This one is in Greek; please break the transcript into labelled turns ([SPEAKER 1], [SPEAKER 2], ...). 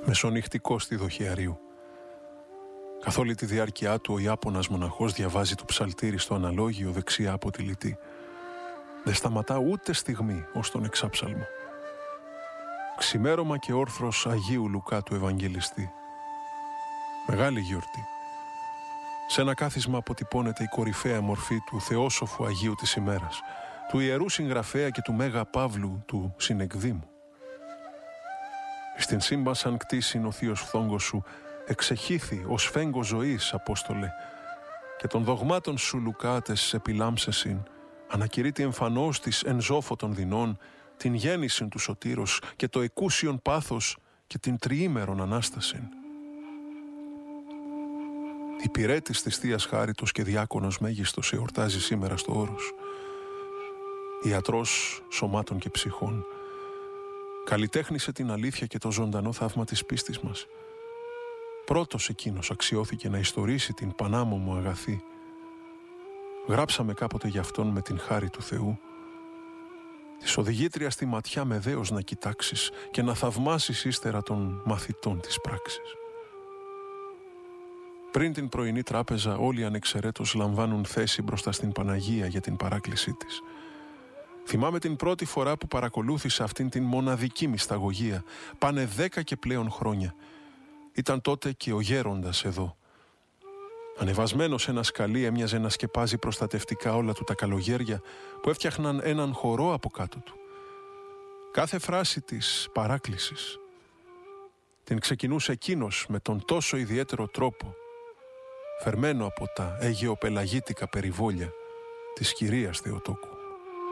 [SPEAKER 1] μεσονυχτικό στη δοχιαρίου. Καθ' όλη τη διάρκεια του ο Ιάπωνας μοναχός διαβάζει το ψαλτήρι στο αναλόγιο δεξιά από τη λυτή. Δεν σταματά ούτε στιγμή ως τον εξάψαλμο. Ξημέρωμα και όρθρος Αγίου Λουκά του Ευαγγελιστή. Μεγάλη γιορτή. Σε ένα κάθισμα αποτυπώνεται η κορυφαία μορφή του θεόσοφου Αγίου της ημέρας, του ιερού συγγραφέα και του Μέγα Παύλου του Συνεκδήμου. Στην σύμπασαν κτήσιν ο θείος φθόγκος σου εξεχήθη ως φέγγος ζωής, Απόστολε, και των δογμάτων σου Λουκάτες επιλάμψεσιν, ανακηρύττει εμφανώς της εν ζώφο των δεινών, την γέννησιν του σωτήρος και το εκούσιον πάθος και την τριήμερον Ανάστασιν. Υπηρέτης της Θείας Χάριτος και διάκονος μέγιστος εορτάζει σήμερα στο όρος. Ιατρός σωμάτων και ψυχών, καλλιτέχνησε την αλήθεια και το ζωντανό θαύμα της πίστης μας. Πρώτος εκείνος αξιώθηκε να ιστορήσει την πανάμωμο αγαθή. Γράψαμε κάποτε για αυτόν με την χάρη του Θεού. Της οδηγήτρια στη ματιά με δέος να κοιτάξεις και να θαυμάσεις ύστερα των μαθητών της πράξης. Πριν την πρωινή τράπεζα όλοι ανεξαιρέτως λαμβάνουν θέση μπροστά στην Παναγία για την παράκλησή της. Θυμάμαι την πρώτη φορά που παρακολούθησα αυτήν την μοναδική μυσταγωγία. Πάνε 10 και πλέον χρόνια. Ήταν τότε και ο γέροντας εδώ. Ανεβασμένος σε ένα σκαλί έμοιαζε να σκεπάζει προστατευτικά όλα του τα καλογέρια που έφτιαχναν έναν χορό από κάτω του. Κάθε φράση της παράκλησης την ξεκινούσε εκείνος με τον τόσο ιδιαίτερο τρόπο, φερμένο από τα αιγεοπελαγίτικα περιβόλια της κυρίας Θεοτόκου.